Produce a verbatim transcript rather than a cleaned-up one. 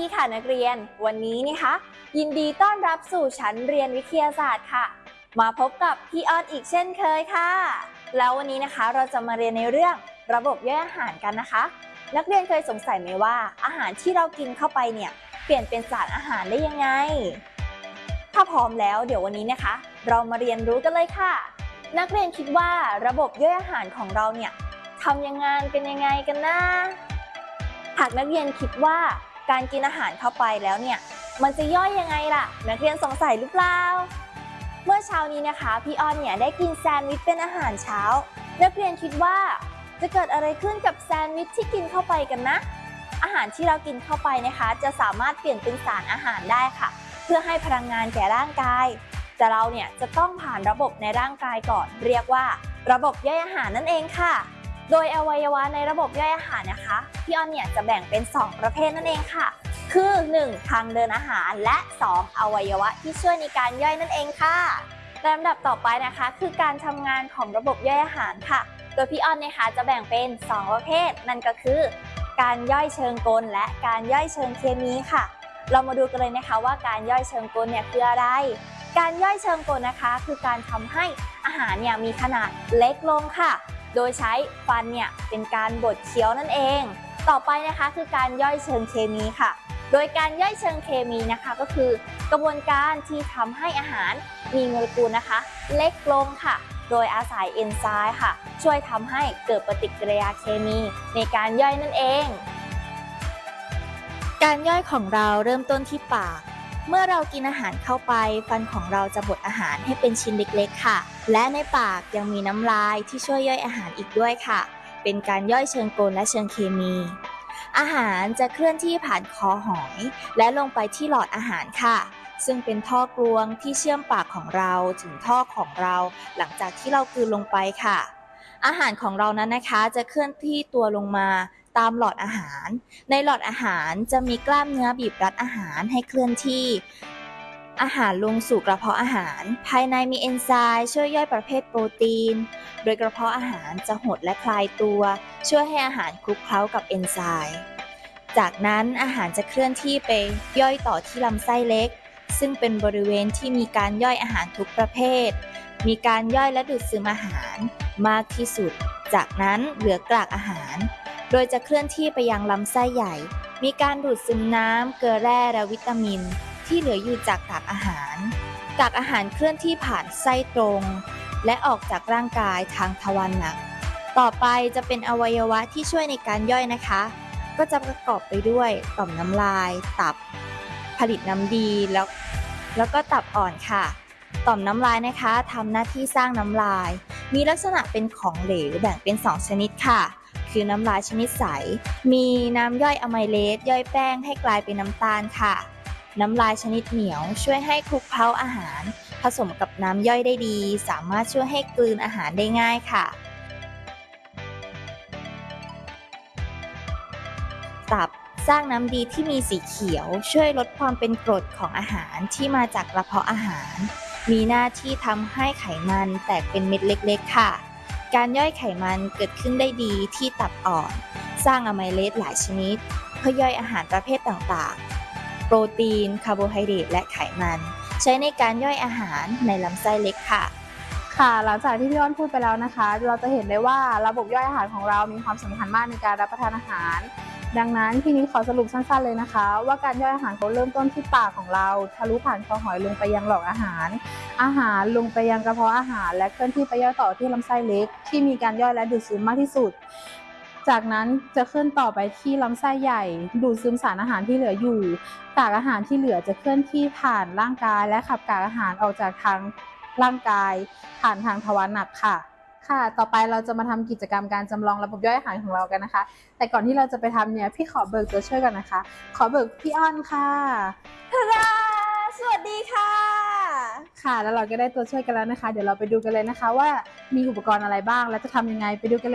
ค่ะนักเรียนวันนี้นะคะยินดีต้อนรับสู่ชั้นเรียนวิทยาศาสตร์ค่ะมาพบกับพี่ออนอีกเช่นเคยค่ะแล้ววันนี้นะคะเราจะมาเรียนในเรื่องระบบย่อยอาหารกันนะคะนักเรียนเคยสงสัยไหมว่าอาหารที่เรากินเข้าไปเนี่ยเปลี่ยนเป็นสารอาหารได้ยังไงถ้าพร้อมแล้วเดี๋ยววันนี้นะคะเรามาเรียนรู้กันเลยค่ะนักเรียนคิดว่าระบบย่อยอาหารของเราเนี่ยทำยังไงกันยังไงกันนะหากนักเรียนคิดว่าการกินอาหารเข้าไปแล้วเนี่ยมันจะย่อยยังไงล่ะนักเรียนสงสัยหรือเปล่าเมื่อเช้านี้นะคะพี่ออนเนี่ยได้กินแซนด์วิชเป็นอาหารเช้านักเรียนคิดว่าจะเกิดอะไรขึ้นกับแซนด์วิชที่กินเข้าไปกันนะอาหารที่เรากินเข้าไปนะคะจะสามารถเปลี่ยนเป็นสารอาหารได้ค่ะเพื่อให้พลังงานแก่ร่างกายแต่เราเนี่ยจะต้องผ่านระบบในร่างกายก่อนเรียกว่าระบบย่อยอาหารนั่นเองค่ะโดยอวัยวะในระบบย่อยอาหารนะคะพี่ออนเนี่ยจะแบ่งเป็นสองประเภทนั่นเองค่ะคือหนึ่งทางเดินอาหารและสองอวัยวะที่ช่วยในการย่อยนั่นเองค่ะลำดับต่อไปนะคะคือการทำงานของระบบย่อยอาหารค่ะโดยพี่ออนนะคะจะแบ่งเป็นสองประเภทนั่นก็คือการย่อยเชิงกลและการย่อยเชิงเคมีค่ะเรามาดูกันเลยนะคะว่าการย่อยเชิงกลเนี่ยคืออะไรการย่อยเชิงกลนะคะคือการทำให้อาหารเนี่ยมีขนาดเล็กลงค่ะโดยใช้ฟันเนี่ยเป็นการบดเคี้ยวนั่นเองต่อไปนะคะคือการย่อยเชิงเคมีค่ะโดยการย่อยเชิงเคมีนะคะก็คือกระบวนการที่ทำให้อาหารมีโมเลกุลนะคะเล็กลงค่ะโดยอาศัยเอนไซม์ค่ะช่วยทำให้เกิดปฏิกิริยาเคมีในการย่อยนั่นเองการย่อยของเราเริ่มต้นที่ปากเมื่อเรากินอาหารเข้าไปฟันของเราจะบดอาหารให้เป็นชิ้นเล็กๆค่ะและในปากยังมีน้ำลายที่ช่วยย่อยอาหารอีกด้วยค่ะเป็นการย่อยเชิงกลและเชิงเคมีอาหารจะเคลื่อนที่ผ่านคอหอยและลงไปที่หลอดอาหารค่ะซึ่งเป็นท่อกรวงที่เชื่อมปากของเราถึงท่อของเราหลังจากที่เรากลืนลงไปค่ะอาหารของเรานั้นนะคะจะเคลื่อนที่ตัวลงมาตามหลอดอาหารในหลอดอาหารจะมีกล้ามเนื้อบีบรัดอาหารให้เคลื่อนที่อาหารลงสู่กระเพาะอาหารภายในมีเอนไซม์ช่วยย่อยประเภทโปรตีนโดยกระเพาะอาหารจะหดและคลายตัวช่วยให้อาหารคลุกเคล้ากับเอนไซม์จากนั้นอาหารจะเคลื่อนที่ไปย่อยต่อที่ลำไส้เล็กซึ่งเป็นบริเวณที่มีการย่อยอาหารทุกประเภทมีการย่อยและดูดซึมอาหารมากที่สุดจากนั้นเหลือกากอาหารโดยจะเคลื่อนที่ไปยังลำไส้ใหญ่มีการดูดซึมน้ำเกลือแร่และวิตามินที่เหลืออยู่จากกากอาหารกากอาหารเคลื่อนที่ผ่านไส้ตรงและออกจากร่างกายทางทวารหนักต่อไปจะเป็นอวัยวะที่ช่วยในการย่อยนะคะก็จะประกอบไปด้วยต่อมน้ำลายตับผลิตน้ำดีแล้วแล้วก็ตับอ่อนค่ะต่อมน้ำลายนะคะทำหน้าที่สร้างน้ำลายมีลักษณะเป็นของเหลวแบ่งเป็นสองชนิดค่ะคือน้ำลายชนิดใสมีน้ำย่อยอะไมเลสย่อยแป้งให้กลายเป็นน้ำตาลค่ะน้ำลายชนิดเหนียวช่วยให้คลุกเคล้าอาหารผสมกับน้ำย่อยได้ดีสามารถช่วยให้กลืนอาหารได้ง่ายค่ะตับสร้างน้ำดีที่มีสีเขียวช่วยลดความเป็นกรดของอาหารที่มาจากกระเพาะอาหารมีหน้าที่ทำให้ไขมันแตกเป็นเม็ดเล็กๆค่ะการย่อยไขมันเกิดขึ้นได้ดีที่ตับอ่อนสร้างอะไมเลสหลายชนิดเพื่อย่อยอาหารประเภทต่างๆโปรตีนคาร์โบไฮเดรตและไขมันใช้ในการย่อยอาหารในลำไส้เล็กค่ะค่ะหลังจากที่พี่อ้อนพูดไปแล้วนะคะเราจะเห็นได้ว่าระบบย่อยอาหารของเรามีความสำคัญมากในการรับประทานอาหารดังนั้นที่นี้ขอสรุปสั้นๆเลยนะคะว่าการย่อยอาหารเขาเริ่มต้นที่ปากของเราทะลุผ่านคอหอยลงไปยังหลอดอาหารอาหารลงไปยังกระเพาะอาหารและเคลื่อนที่ไปย่อยต่อที่ลำไส้เล็กที่มีการย่อยและดูดซึมมากที่สุดจากนั้นจะเคลื่อนต่อไปที่ลำไส้ใหญ่ดูดซึมสารอาหารที่เหลืออยู่กากอาหารที่เหลือจะเคลื่อนที่ผ่านร่างกายและขับกากอาหารออกจากทางร่างกายผ่านทางทวารหนักค่ะค่ะต่อไปเราจะมาทำกิจกรรมการจำลองระบบย่อยอาหารของเรากันนะคะแต่ก่อนที่เราจะไปทำเนี่ยพี่ขอเบิกตัวช่วยกันนะคะขอเบิกพี่อ้อนค่ะทาราสวัสดีค่ะค่ะแล้วเราก็ได้ตัวช่วยกันแล้วนะคะเดี๋ยวเราไปดูกันเลยนะคะว่ามีอุปกรณ์อะไรบ้างและจะทำยังไงไปดูกันเลย